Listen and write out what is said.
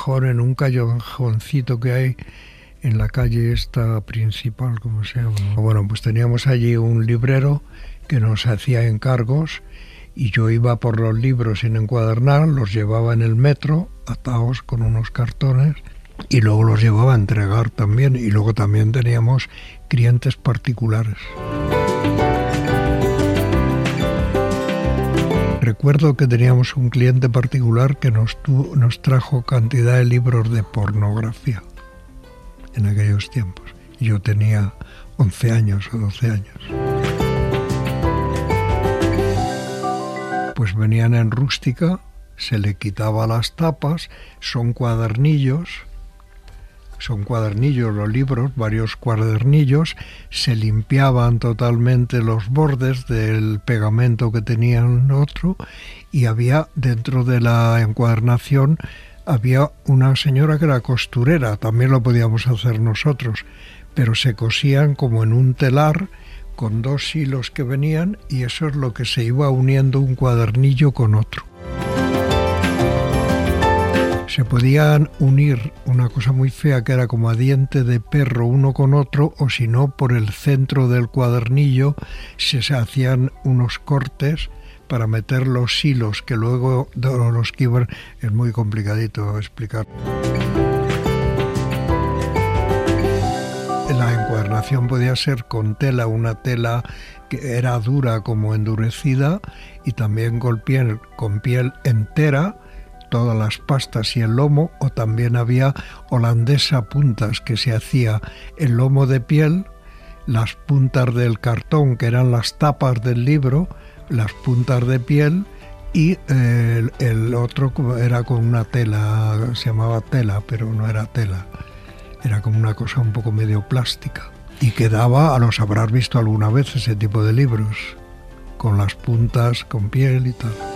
callejón, en un callejoncito que hay en la calle esta principal, ¿cómo se llama? Bueno, pues teníamos allí un librero que nos hacía encargos y yo iba por los libros sin encuadernar, los llevaba en el metro, atados con unos cartones, y luego los llevaba a entregar también, y luego también teníamos clientes particulares. Recuerdo que teníamos un cliente particular que nos trajo cantidad de libros de pornografía en aquellos tiempos. Yo tenía 11 años o 12 años. Pues venían en rústica, se le quitaba las tapas, son cuadernillos los libros, varios cuadernillos, se limpiaban totalmente los bordes del pegamento que tenían otro, y había dentro de la encuadernación había una señora que era costurera, también lo podíamos hacer nosotros, pero se cosían como en un telar con 2 hilos que venían, y eso es lo que se iba uniendo un cuadernillo con otro. Se podían unir una cosa muy fea que era como a diente de perro uno con otro, o si no, por el centro del cuadernillo se hacían unos cortes para meter los hilos que luego los que iban. Es muy complicadito explicar. La encuadernación podía ser con tela, una tela que era dura como endurecida, y también con piel entera, todas las pastas y el lomo, o también había holandesa puntas, que se hacía el lomo de piel, las puntas del cartón, que eran las tapas del libro, las puntas de piel, y el otro era con una tela, se llamaba tela, pero no era tela, era como una cosa un poco medio plástica, y quedaba, los habrás visto alguna vez, ese tipo de libros, con las puntas, con piel y tal.